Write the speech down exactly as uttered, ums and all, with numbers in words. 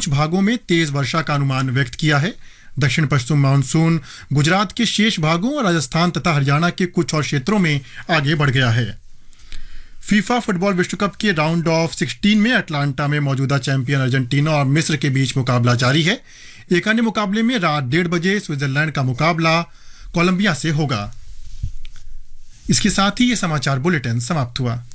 कुछ भागों में तेज वर्षा का अनुमान व्यक्त किया है। दक्षिण पश्चिम मानसून गुजरात के शेष भागों और राजस्थान तथा हरियाणा के कुछ और क्षेत्रों में आगे बढ़ गया है। फीफा फुटबॉल विश्व कप के राउंड ऑफ सिक्सटीन में अटलांटा में मौजूदा चैंपियन अर्जेंटीना और मिस्र के बीच मुकाबला जारी है। एक अन्य मुकाबले में रात डेढ़ बजे स्विट्जरलैंड का मुकाबला कोलंबिया से होगा। इसके साथ ही ये समाचार बुलेटिन समाप्त हुआ।